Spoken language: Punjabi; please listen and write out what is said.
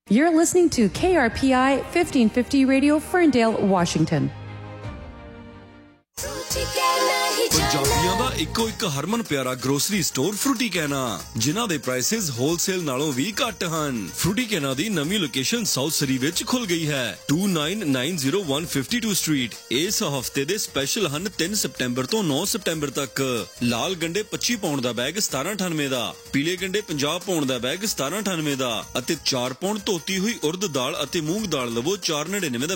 You're listening to KRPI 1550 Radio, Ferndale, Washington. ਪੰਜਾਬੀਆਂ ਦਾ ਇੱਕੋ ਇੱਕ ਹਰਮਨ ਪਿਆਰਾ ਗਰੋਸਰੀ ਸਟੋਰ ਫਰੂਟੀ ਕੈਨਾ, ਜਿਨ੍ਹਾਂ ਦੇ ਪ੍ਰਾਈਸਿਸ ਹੋਲਸੇਲ ਨਾਲੋਂ ਵੀ ਘੱਟ ਹਨ। ਫਰੂਟੀ ਕੈਨਾ ਦੀ ਨਵੀਂ ਲੋਕੇਸ਼ਨ ਸਾਊਥ ਸਰੀ ਵਿੱਚ ਖੁੱਲ ਗਈ ਹੈ, 2990 ਸਟਰੀਟ। ਇਸ ਹਫਤੇ ਦੇ ਸਪੈਸ਼ਲ ਹਨ 3 ਸਤੰਬਰ ਤੋਂ 9 ਸਤੰਬਰ ਤੱਕ। ਲਾਲ ਗੰਡੇ 25 ਪਾਉਂਡ ਦਾ ਬੈਗ 1798 ਦਾ, ਪੀਲੇ ਗੰਡੇ 50 ਪਾਉਂਡ ਦਾ ਬੈਗ 1798 ਦਾ ਅਤੇ 4 ਪਾਉਂਡ ਧੋਤੀ ਹੋਈ ਉਰਦ ਦਾਲ ਅਤੇ ਮੂੰਗ ਦਾਲ ਲਵੋ 499 ਦਾ